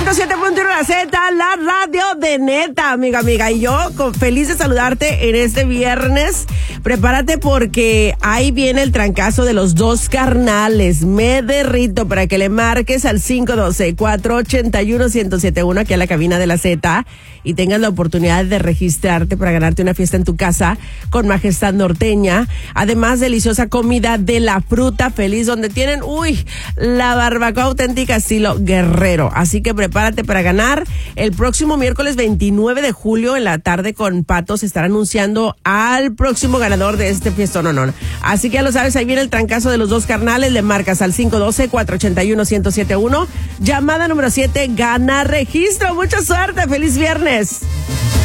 107.1 La Z, la radio de neta, amiga. Y yo feliz de saludarte en este viernes. Prepárate porque ahí viene el trancazo de los dos carnales. Me derrito para que le marques al 512-481-1071 aquí a la cabina de la Z y tengas la oportunidad de registrarte para ganarte una fiesta en tu casa con Majestad Norteña. Además, deliciosa comida de la fruta feliz donde tienen, la barbacoa auténtica estilo Guerrero. Así que prepárate para ganar. El próximo miércoles 29 de julio en la tarde con Pato se estará anunciando al próximo ganador de este fiestón. No. Así que ya lo sabes, ahí viene el trancazo de los dos carnales. Le marcas al 512-481-1071. Llamada número 7, gana registro. Mucha suerte. Feliz viernes.